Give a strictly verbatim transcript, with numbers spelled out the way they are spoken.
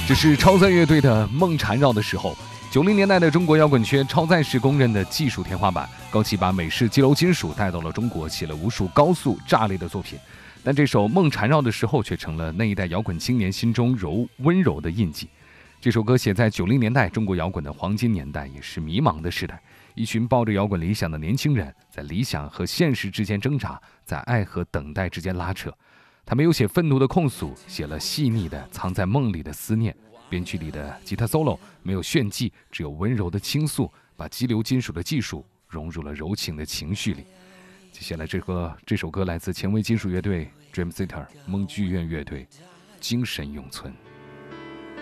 这是超载乐队的《梦缠绕的时候》。九零年代的中国摇滚圈，超载是公认的技术天花板。高旗把美式激流金属带到了中国，写了无数高速炸裂的作品。但这首《梦缠绕的时候》却成了那一代摇滚青年心中柔温柔的印记。这首歌写在九零年代，中国摇滚的黄金年代，也是迷茫的时代。一群抱着摇滚理想的年轻人，在理想和现实之间挣扎，在爱和等待之间拉扯。他没有写愤怒的控诉，写了细腻的藏在梦里的思念。编曲里的吉他 solo 没有炫技，只有温柔的倾诉，把激流金属的技术融入了柔情的情绪里。接下来这个这首歌来自前卫金属乐队 Dream Theater 梦剧院乐队，精神永存。